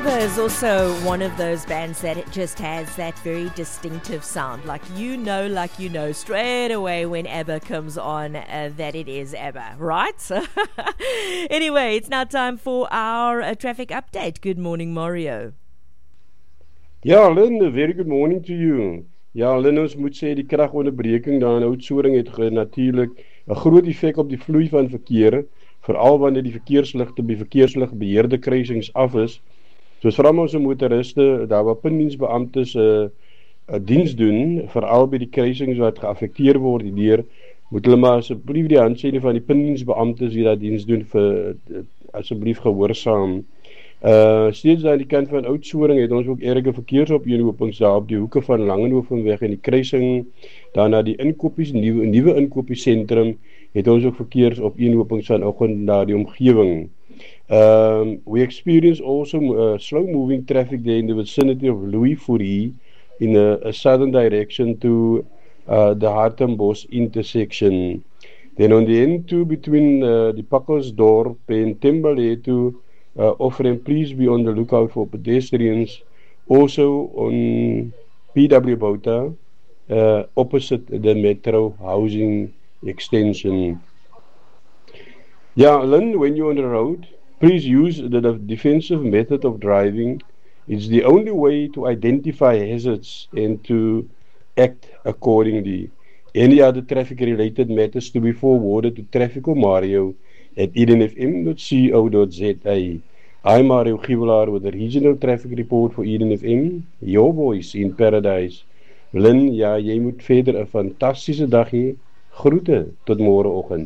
ABBA is also one of those bands that it just has that very distinctive sound. Like you know straight away when ABBA comes on that it is ABBA, right? Anyway, it's now time for our traffic update. Good morning, Mario. Ja, Lynn, a very good morning to you. Ja, Lynn, ons moet sê die kragonderbreking daar in Oudtshoorn het natuurlik 'n groot effek op die vloei van verkeer, veral wanneer die verkeersligte by verkeersligbeheerde kruisings af is. Soos veral ons motoriste, daar waar puntdiensbeamptes 'n diens doen, veral by die kruisings wat geaffekteer word hierdeur, moet hulle maar asseblief die handsyne van die puntdiensbeamptes wie dat diens doen vir asseblief gehoorsaam. Steeds aan die kant van Oudtshoorn het ons ook erge verkeersopeenhopings daar op die hoeke van Langenhovenweg en die kruising, daarna die inkopies, nuwe inkopiesentrum, het ons ook verkeersopeenhopings vanoggend na die omgewing. We experience also slow moving traffic there in the vicinity of Louis Fourie in a southern direction to the Hartenbos intersection. Then on the N2 between the Pakkelsdorp and Tembaletu, offering please be on the lookout for pedestrians. Also on PW Botha, opposite the Metro Housing Extension. Yeah, Lynn, when you're on the road, please use the defensive method of driving. It's the only way to identify hazards and to act accordingly. Any other traffic-related matters to be forwarded to Traffico Mario at edenfm.co.za. I'm Mario Giewelaar with the Regional Traffic Report for Eden FM, your voice in paradise. Lynn, ja, jy moet verder 'n fantastische dag hê. Groete tot môreoggend.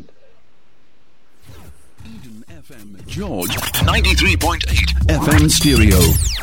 Eden FM George 93.8 FM stereo.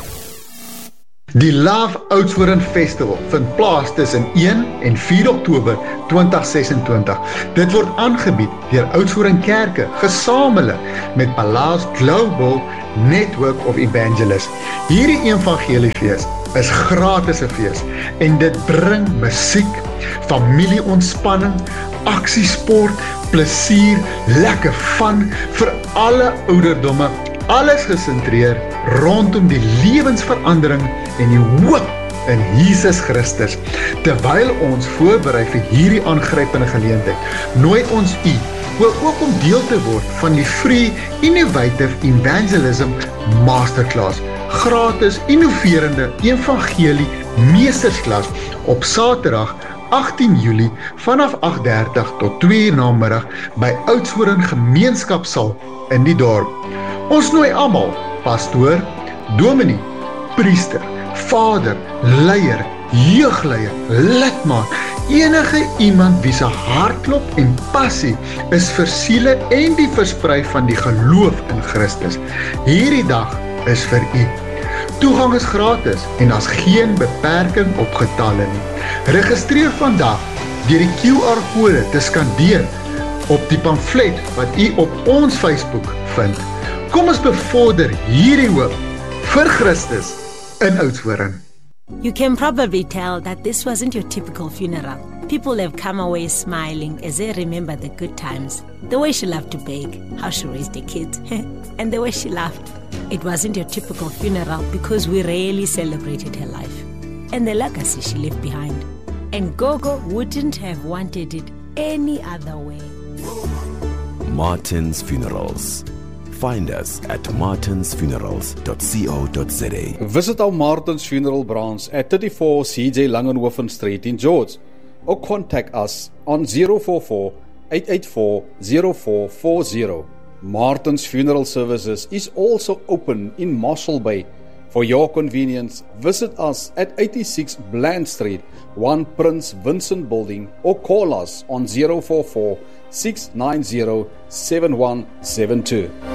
Die Love Oudtshoorn Festival vind plaas tussen 1 en 4 Oktober 2026. Dit word aangebied deur Oudtshoorn Kerke, gesamentlik met Palace Global Network of Evangelists. Hierdie evangeliefees is gratis 'n fees en dit bring musiek, familieontspanning, aksiesport, plesier, lekker fun vir alle ouderdomme. Alles gesentreer rondom die lewensverandering en die hoop in Jesus Christus. Terwyl ons voorberei vir hierdie aangrypende geleentheid, nooi ons u ook om deel te word van die Free Innovative Evangelism Masterclass, gratis innoverende evangelie meestersklas op Saterdag 18 Julie vanaf 8:30 tot 2 uur namiddag by Oudtshoorn Gemeenskapsaal in die dorp. Ons nooi almal, pastoor, dominee, priester, vader, leier, jeugleier, lidmaat, enige iemand wie se hartklop en passie is vir siele en die versprei van die geloof in Christus. Hierdie dag is vir u. Toegang is gratis en daar's geen beperking op getalle nie. Registreer vandag deur die QR-kode te skandeer op die pamflet wat u op ons Facebook vind. Kom ons bevorder hierdie hoop vir Christus in Oudtshoorn. You can probably tell that this wasn't your typical funeral. People have come away smiling as they remember the good times. The way she loved to bake, how she raised a kid, and the way she laughed. It wasn't your typical funeral because we rarely celebrated her life and the legacy she left behind. And Gogo wouldn't have wanted it any other way. Martin's Funerals. Find us at martinsfunerals.co.za. Visit our Martin's Funeral branch at 34 CJ Langenhoven Street in George, or contact us on 044-884-0440. Martin's Funeral Services is also open in Marshall Bay. For your convenience, visit us at 86 Bland Street, 1 Prince Vincent Building, or call us on 044-690-7172.